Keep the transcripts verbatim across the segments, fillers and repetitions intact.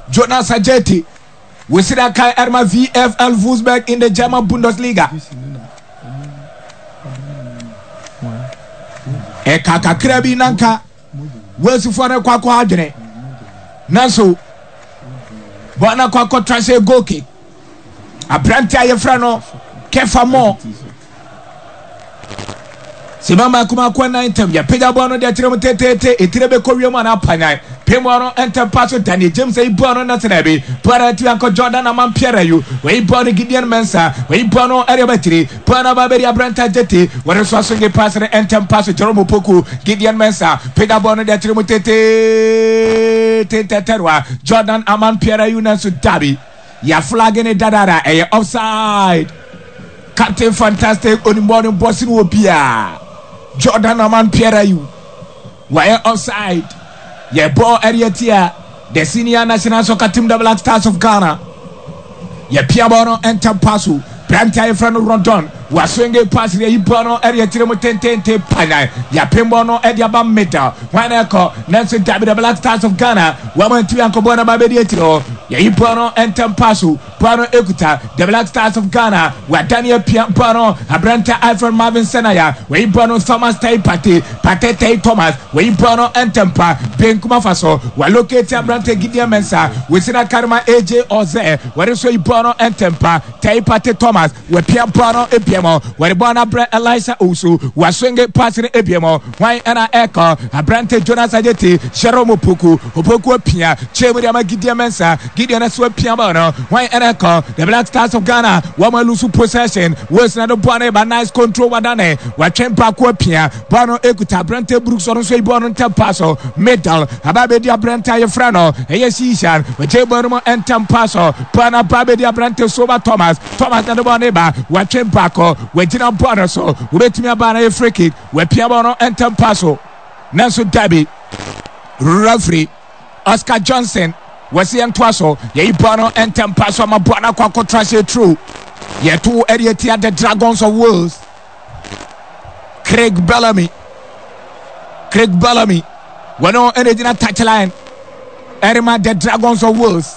Jonas Ajeti. We see that Kai Erma V F L Wolfsburg in the German Bundesliga. E kaka krebi nanka. Wesu fone kwa kwa adwene. Nanso. Bona kwa kwa transfer goal kick. Abrante ayefra no Kefa Mo. Simama kuma kwa na intem ya pega bono de atirem tetete etirebe kowiemu na apanya pemono enter pass Daniel James e bono na tenabe para ti anko Jordan Amampiara yu we bono Gideon Mensah we bono area batiri para baberi Abranta Jeti wore so asonge pass na enter pass Jerome Opoku Gideon Mensah pega bono de atirem tetete teteterwa Jordan Amampiara yu na so dabi ya flag ne dadara e offside Captain Fantastic onimbono bossing obia Jordan Amampiara yu why offside ye ball area tia the senior national soccer team the Black Stars of Ghana ye piabono enter passu Branta Efrano Rondon was swinging pass the Ibono area Tiremo Tente Pana ya Pimbono Ediaba Meta when echo Nancy David the Black Stars of Ghana woman to Uncle Bona Babedietro ya Ibono enter passu Bono Ekuta the Black Stars of Ghana where Daniel Piabono Abranta Efron Marvin Senaya where Ibono Thomas Tai Pate Pate Thomas where Ibono Entempa Benkuma Faso where located Abranta Gideon Mensah we see that Karma A J Oze where is Ibono Entempa Tai Pate Thomas we Pierre Bono Ebiemo, where Bona Brent Eliza Usu, was swinging passing Ebiemo, why Anna Echo, Abrante Jonas Ajeti, Jerome Opoku, Opoku Pia, Chemuriama Gideon Mensah, Gideon Aswe Piabono, why Anna Echo, the Black Stars of Ghana, Woman Lusu possession, was not a Bonne, but nice control Wadane, where Chempa Pia, Bono Ekuta, Brente Brooks on Sway Bono Tempaso, Metal, Ababedia Brenta Yefrano, Ayesishan, with Jebono and Tempaso, Pana Babedia Brente Soba Thomas, Thomas and Boneba, watching Bako, waiting on Bonaso, waiting about a free kick, where Piabono and Tempaso, Nancy Dabi, referee, Oscar Johnson, was the Antwaso, Ye Bono and Tempaso, Mabona Quaco Trashe true. Ye two Edietia the Dragons of Wales, Craig Bellamy, Craig Bellamy, when no energy touchline, Erima the Dragons of Wales.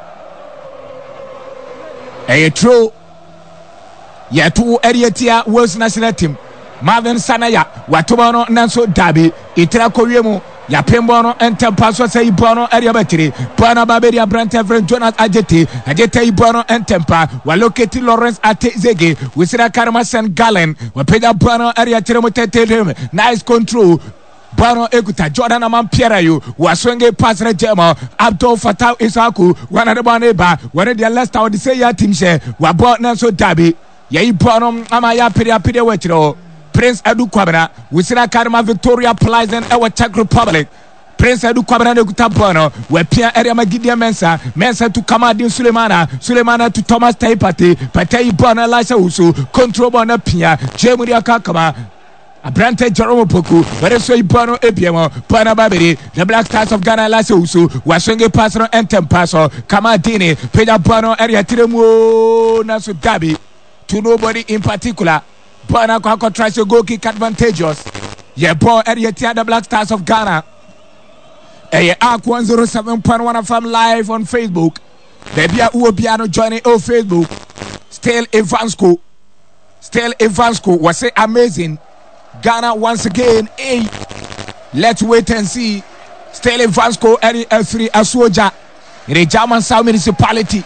A true. Ye two Edietia Wales national team. Marvin Sanaya, Watubono Nanso Dabi, Itra Koyemu, Ya Pembono and Tempaso say Bono area battery, Bona Baberia Brantevren Jonas Ajeti, Ajete Bono and Tempa, while located Lawrence Atezege, Wisira Karamasan Galen, Wapeda Bono area Tiremote, nice control. Bono Ekuta, Jordan Amampiara yu, Waswenge pass Rejemo, Abdul Fatah Isaku, one of the Boneba, one of the last hour the say ya team share, Wabot Nanso Dabi. Ye Bonom Amaya Pedia Pedia Wetro, Prince Edu Kwabena, Wisina Karma Victoria Pleasant, our Czech Republic. Prince Edu Kwabena de Kutabono, where Pierre Eriama Gideon Mensah, Mensah to Kamadin Sulemana, Sulemana to Thomas Taipati, Patay Bona Lisa Usu, Control Bona Pia, Jemuria Kakama. Abrante Jerome Opoku, where is so Bono Ebiemo, Bona Babiri, the Black Stars of Ghana Lisa Usu, Waswenge Passo and Tempaso, Kamadini, Peda Bono Area Tiremu Nasu Dabi. To nobody in particular, Bona Kwako tries to go kick advantageous. Ye ball area the Black Stars of Ghana. A Arc one oh seven point one F M live on Facebook. Baby Uobiano joining on Facebook. Still Evansko. Still Evansko was say amazing. Ghana once again. Hey, let's wait and see. Still Evansko any L three Aswoja in the German South Municipality.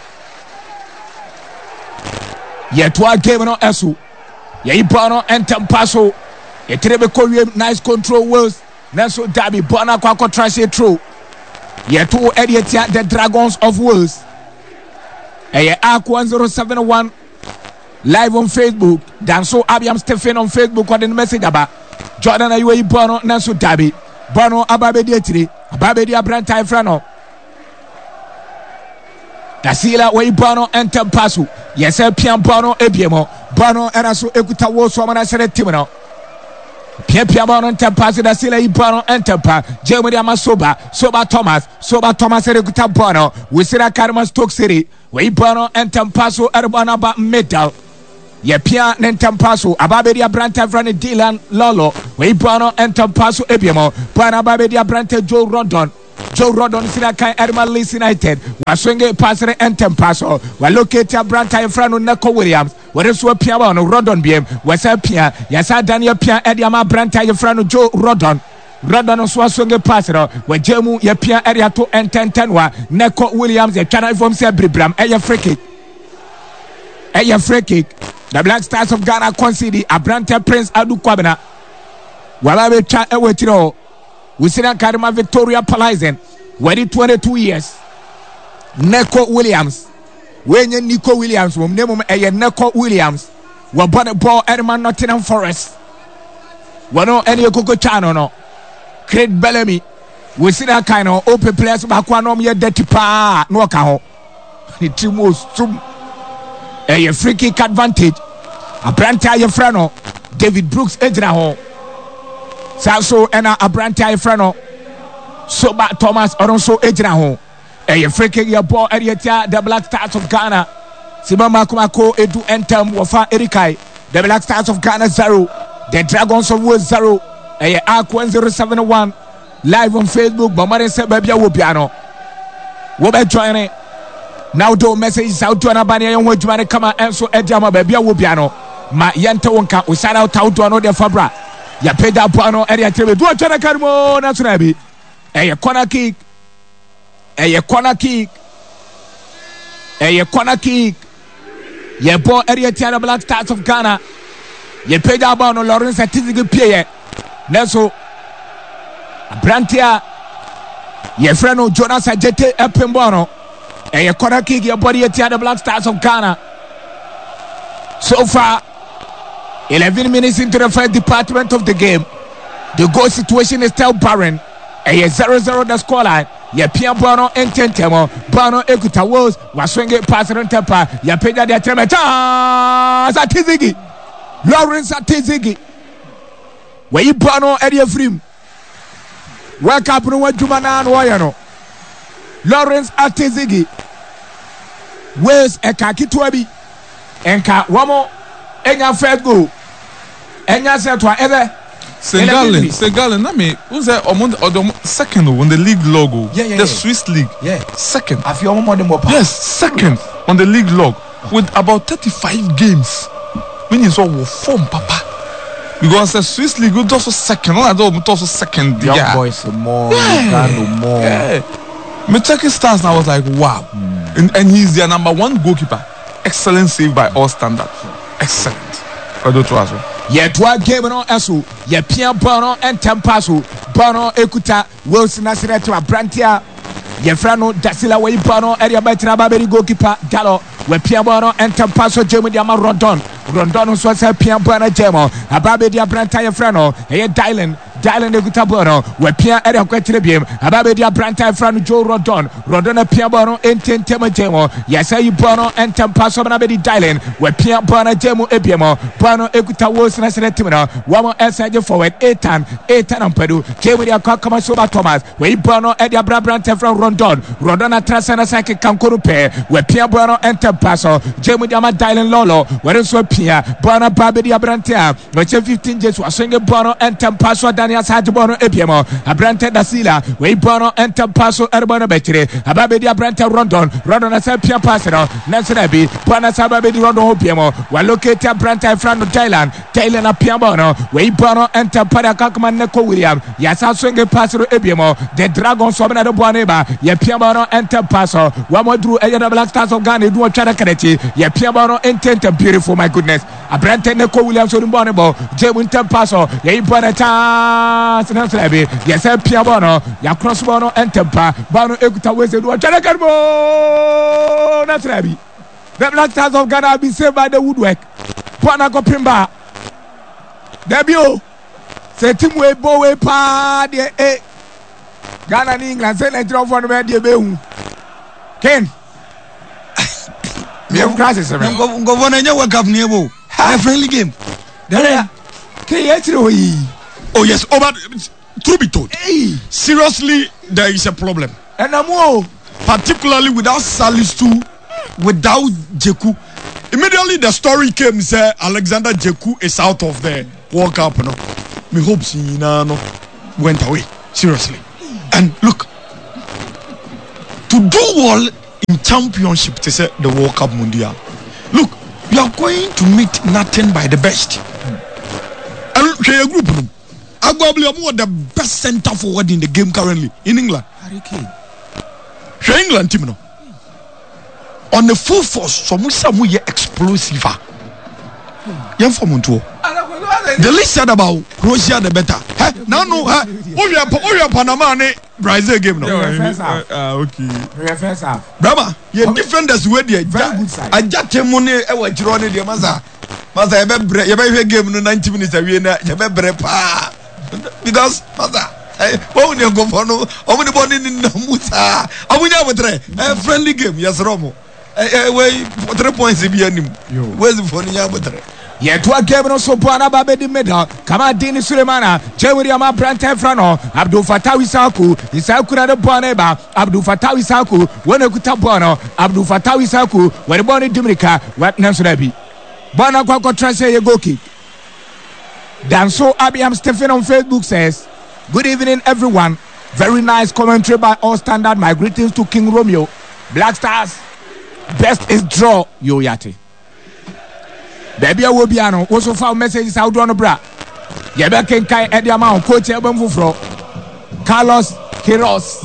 Ye twa game no esu. Ye Bono and Tempaso. Ye trebe kowie nice control Wales. Nanso Dabi Bona Kwako Trashe true. Ye two Edietia the Dragons of Wales. Ye Arc one oh seven one live on Facebook. Danso Abiam Stephen on Facebook on the message about Jordan Ayew Bono Nanso Dabi. Bono Ababedietri. Ababedi Abranta Efrano. Dasila we Bono and Tempaso. Yes, Pian Bono Ebiemo. Bono and also Ekuta Woso Manasere Timino. Pia Bono and Tempaso Dasila Bono and Tempa. Jemuria Masoba, Soba Thomas, Soba Thomas Ekuta Bono. We see that Karma Stoke City. We Bono and Tempaso Erbana ba Metal. Ye Pia and Tempaso. Ababedia Branta Dylan Lolo. We Bono and Tempaso Ebiemo. Bona Babedia Branta Joe Rondon. Joe Rodon sina kan Edman Leeds United waswenge pasere entem paso wa locate Branta Efrano Neko Williams where so pia ba no Rodon biem wasa pia yasa Daniel pia Ediama Branta Efrano Joe Rodon Rodon so waswenge pasere wa jemu ya pia area to ententenwa Neko Williams e twana inform se bribram e free kick e free kick. The Black Stars of Ghana concede Abrante Prince Adu Kwabena wala be cha e wetiro Wisina Karima Victoria Palaizen wadi twenty-two years Neko Williams wenye Nico Williams wom nemu eye Neko Williams wabone ball Edman Nottingham Forest wano eni ekoko chano no Craig Bellamy wisina kaino open players bakwa no ye dirty pa no ka ho ni timo stum eye free kick advantage Abrante Ayefrano David Brooks ejina ho Saso ena Abrante Ayefrano Soba Thomas Oronso ejina ho eye free kick ya ball area the Black Stars of Ghana Simama Kumako edu entem wafa Erikai the Black Stars of Ghana zero the Dragons of Wales zero eye Arc one zero seven one live on Facebook bamare se babia wo piano wo be join it now do message out to anabani yon wo dwumane kama enso ediama babia wo piano ma yente wonka o shout out out to no de fabra ya peda buano area trebe do chana karmo na tunabi eye corner kick eye corner kick eye corner kick ye ball area the Black Stars of Ghana ye peda buano Lawrence Atizigi pie neso Abrantia ye freno Jonas Ajete epembono eye corner kick ye body ye the Black Stars of Ghana. So far eleven minutes into the first department of the game. The goal situation is still barren. A zero zero the scoreline. Ya Pia Bono Ententemo. Bono Ekuta Wolves. Waswenge passer on temper. Ya Peda de Tremeta. Atizigi. Lawrence Atizigi. Where you Bono Eddie Frim. Wake up no Jumana and Wayano. Lawrence Atizigi. Where's Ekaki Tuabi? Enka Wamo. Enya first goal. Enya set to ever. Segalin, Segalin, na me. Who's that? Or second on the league logo. Yeah, yeah, the yeah. Swiss league. Yeah. Second. I feel more than more. Yes, second on the league log with about thirty-five games. Meaning so we form papa. Because the Swiss league was also second. I don't also second. Young yeah. boys more. Yeah. more. Yeah. Me checking stars and I was like, wow. Mm. And, and he's their number one goalkeeper. Excellent save by all standards. Excellent. I don't trust him. Ye twa game no eso ye pia bono entempaso bono ekuta Wilson Nasire to Abrantia ye frano Dasila we bono area betina baberi goalkeeper Gallo we pia bono entempaso jemu dia ma Rondon Rondon so se pia bono jemo ababe dia Abranta ye frano ye Dylan Dylan ekuta bono we pia area kwetire biem ababe dia Abranta ye frano Joe Rondon Rondon pia bono ententema jemo ye say you bono entempaso na be di Dylan we pia bono jemu ebiemo bono ekuta Wilson Nasire timino wamo essage forward Ethan Ethan Ampadu jemu dia Kakama Soba Thomas we bono edia Abranta from Rondon Rondon atrasana sake kankuru pe we pia bono entempaso jemu dia ma Dylan Lolo we so pia bono babedi Abrantia we fifteen jesu asenge bono entempaso Daniel Saji bono ebiemo Abrante Dasila we bono entempaso erbono betire ababedi Abrante Rondon Rondon asa pia pasero Nasenabi bono sababedi Rondon obiemo we locate Abrante from Thailand Thailand apia bono we bono entepada Kakama Neko William yasa swenge pasero ebiemo the Dragons so na do bono ba ye pia bono entempaso wa modru eya the Black Stars of Ghana do twada kanechi ye pia bono entente beautiful my goodness Abrante Neko Williams so bono bo jemu entempaso ye bono ta Nasenabi yasa pia bono ya cross bono entempa bono ekuta wese do twada karbo Nasenabi the Black Stars of Ghana be saved by the woodwork bono go pimba Debut say team we bo we pa de eh Ghana ni England say Nigeria for no de be hu Ken me have crisis me go go na nya world cup ni ebo a friendly game there Ken yetiro yi oh yes over truth be told hey. Seriously there is a problem and amu particularly without Salisu without Jeku. Immediately the story came say Alexander Jeku is out of the World Cup no. Me hopes he no went away seriously. And look, to do well in championship to say the World Cup Mundial. Look, you are going to meet nothing by the best. And your group, Agwabli are the best centre forward in the game currently in England. Harry Kane. England team no. On the full force, so much some way explosive. Young for Montour. The least said about Russia the better. Hey, now no, huh? Oh yeah, oh yeah, Panama ne Brazil game no. Ah, okay. Reference half. Brother, you defenders way there. Very good side. I just tell money. I want you running the masa. Masa, you better, you better game no ninety minutes away na. You better pa because masa. Oh, you go for no. Oh, you born in the muta. Oh, we never try. A friendly game. Yes, Romo. Eh, wait, three points in the end. Where's the phone? You have three. Yetwa game no so bwana babe di middle kama Dini Sulemana Jewri ama Brante Frano Abdul Fattah Isaku Isaku na de bwana ba Abdul Fattah Isaku wona kuta bwana Abdul Fattah Isaku wale bwana Dimrika wat nanso na bi bwana kwa kwa transfer ye go kick. Danso Abiam Stephen on Facebook says, good evening everyone, very nice commentary by All Standard. My greetings to King Romeo. Black Stars best is draw yo yate. Baby, I will be on. Also, found messages out on the bra. Yabba can kai at the amount. Coach Ebon Fufro. Carlos Queiroz.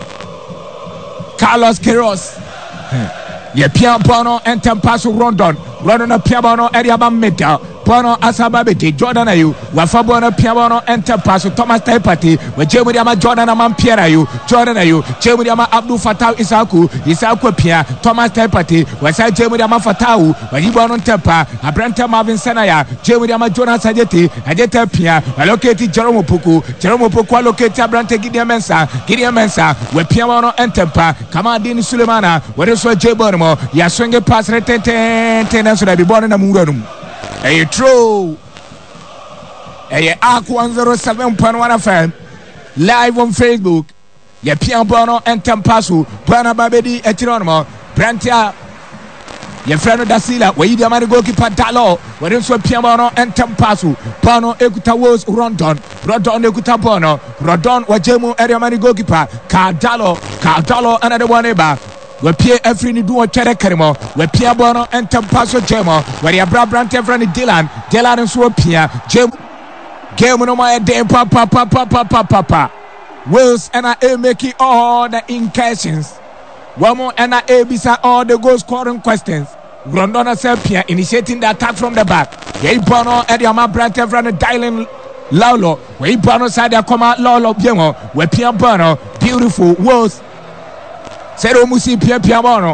Carlos Queiroz. Ye Pierre Bono and Tempasso Rondon. Rondon a Pierre Bono at the Abam Meta. Bono Asababiti. Jordan Ayu. Wafabono Pierre Bono and Tempasso. Thomas Tepati. With Jemuriama Jordan Amam Pierre Ayu. Jordan Ayu. Jemuriama Abdul Fattah Isaku. Isaku Pierre. Thomas Tepati. Wasa Jemuriama Fatau. When you born on Tepa. Abranta Marvin Senaya. Jemuriama Jonas Sajeti. Ajeta Pierre. Allocated Jerome Puku. Jerome Puku allocated Abrante Gideon Mensa. Gideon Mensa. With Pierre Bono and Tepa. Kamadini Sulemana. What is what Jebono? Ya swing pass ten ten ten so that be born in a murum. Hey, true. Hey, Arc one oh seven point one F M live on Facebook. Ya Pierre Bono and Tempasso. Bwana Babedi Etironmo. Brantia. Ya Frano da Sila. Where you the man goalkeeper Dalo. Where you so Pierre Bono and Tempasso. Bono Ekuta was Rondon. Rondon Ekuta Bono. Rondon Wajemu area man goalkeeper. Cardalo. Cardalo another one eba. We pay every ni do a chere kerimo. We pay Bono and Tempasso Jemo. Where you bra Brante friend Dylan. Dylan and so pia. Jem. Game no my day papa papa papa papa. Wills and I making all the incursions. One more and I beside all the goal scoring questions. Rondona Sepia initiating the attack from the back. Yay Bono and Yama Brante friend Dylan Lolo. We Bono side there come out Lolo Biemo. We pay Bono. Beautiful Wills. Sero Musi Pierre Piamono.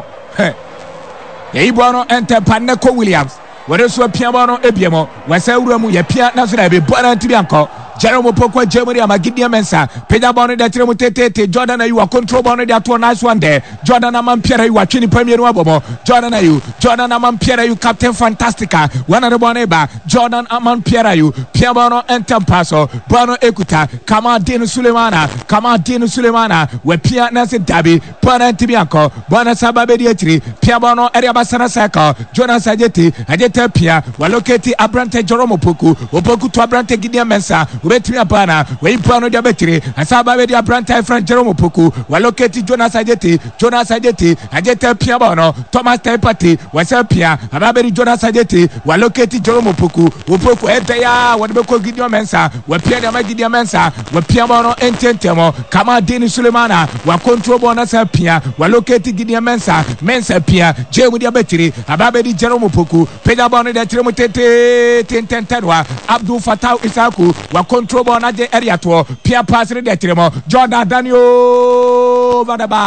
Hey, Bono enter Paneco Williams. What is what Piamono Ebiemo? Was a room with Pia Nazarebi, Bona Tibianco, Jerome Poco, Germany, Magidia Mensa, Peda Bono de Tremutete, Jordan, you are control Bono that one nice one day. Jordan Amam Pierre, you are Chini Premier Wabomo. Jordan, you, Jordan Amam Pierre, you Captain Fantastica, one of the Boneba, Jordan Amam Pierre, you, Piamono and Tempasso, Bono Ekuta, Kama Dino Sulemana, Kama Dino Sulemana, where Pia Nasi Dabi, Bona Tibianco, Bona Sababediatri, Piamono, Ariabasana Saka, Jonas Ajeti, Ajeta Pia, Waloketi Abrante Joromo Puku, Opoku to Abrante Gideon Mensa, Ubetia Bana, where Bono Diabetri, Asababedi Abrante Frank Joromo Puku, Waloketi Jonas Ajeti, Jonas Ajeti, Ajeta Pia Bono, Thomas Tepati, Wasapia, Ababedi Jonas Ajeti, Waloketi Joromo Puku, Upoku Etea, Wadbeko Gideon Mensa, where Pia Gideon Mensa, where Pia Bono Ententemo, Kama Dini Sulemana, wa control Bonasa Pia, Waloketi Gideon Mensa, Mensa Pia, Jemu Diabetri, Ababedi Joromo Puku, Peda Bono de Tremutete, Tententedwa, Abdul Fattah Isaku, wa control Bonaje area to Pia Pass de Tremo, Jordan Daniel Vadaba,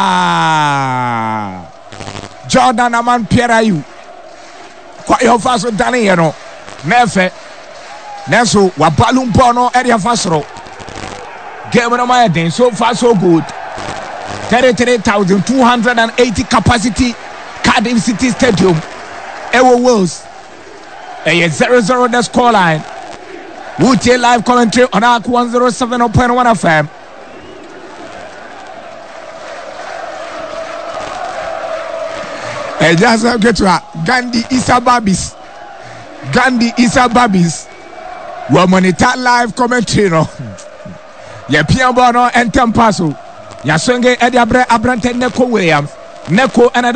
Jordan Aman Pierayu, kwa yo faso Daniel, Nefe, Neso, wa Balloon Bono area Fasro. Game on my day, so far so good. thirty-three thousand two hundred eighty capacity Cardiff City Stadium. Ewo Wills. A zero zero the score line. Wuti live commentary on Arc one oh seven point one F M. And just get to Gandhi Issa Babis. Gandhi Issa Babis. We monitor live commentary no. Ye Pierre Bono and Tempasso. yasonge edi abre abrante Neko Williams Neko and